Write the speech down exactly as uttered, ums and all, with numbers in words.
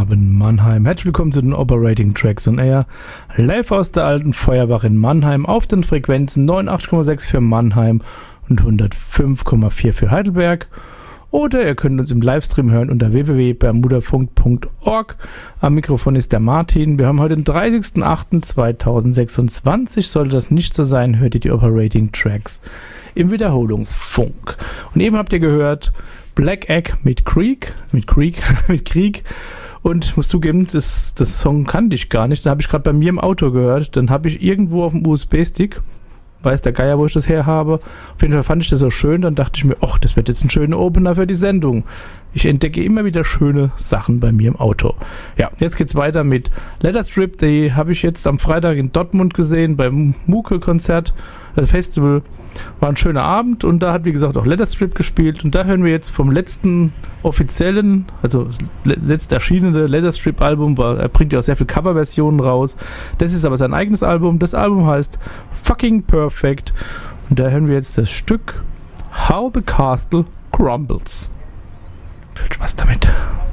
Abend Mannheim. Herzlich willkommen zu den Operating Tracks on Air. Live aus der alten Feuerwache in Mannheim auf den Frequenzen neunundachtzig Komma sechs für Mannheim und hundertfünf Komma vier für Heidelberg. Oder ihr könnt uns im Livestream hören unter w w w punkt bermudafunk punkt org. Am Mikrofon ist der Martin. Wir haben heute den dreißigsten achten zweitausendsechsundzwanzig. Sollte das nicht so sein, hört ihr die Operating Tracks im Wiederholungsfunk. Und eben habt ihr gehört Black Egg mit Creek, mit Creek, mit Krieg. Und ich muss zugeben, das, das Song kannte ich gar nicht. Den habe ich gerade bei mir im Auto gehört. Dann habe ich irgendwo auf dem U S B-Stick, weiß der Geier, wo ich das her habe. Auf jeden Fall fand ich das so schön. Dann dachte ich mir, ach, das wird jetzt ein schöner Opener für die Sendung. Ich entdecke immer wieder schöne Sachen bei mir im Auto. Ja, jetzt geht's weiter mit Letterstrip. Die habe ich jetzt am Freitag in Dortmund gesehen beim Muke-Konzert. Das Festival war ein schöner Abend und da hat, wie gesagt, auch Letterstrip gespielt. Und da hören wir jetzt vom letzten offiziellen, also letzt erschienene Letterstrip-Album, er bringt ja auch sehr viele Coverversionen raus. Das ist aber sein eigenes Album. Das Album heißt Fucking Perfect. Und da hören wir jetzt das Stück How the Castle Crumbles. Viel Spaß damit.